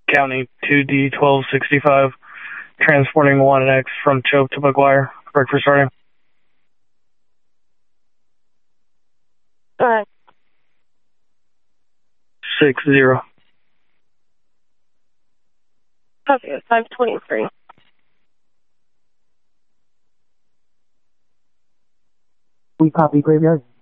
County 2D1265, transporting 1X from Chope to McGuire. Correct for starting. All right. 6-0. Copy it. 523. We copy Graveyard.